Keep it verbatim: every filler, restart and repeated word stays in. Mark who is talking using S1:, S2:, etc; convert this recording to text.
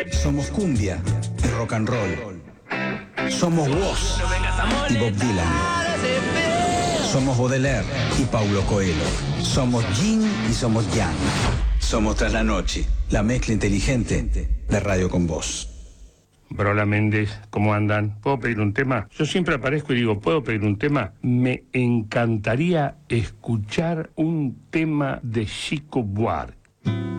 S1: Somos cumbia y rock and roll. Somos Woz y Bob Dylan. Somos Baudelaire y Paulo Coelho. Somos Yin y somos Yang. Somos Tras la Noche, la mezcla inteligente de Radio con Voz.
S2: Brola Méndez, ¿cómo andan? ¿Puedo pedir un tema? Yo siempre aparezco y digo, ¿puedo pedir un tema? Me encantaría escuchar un tema de Chico Buarque.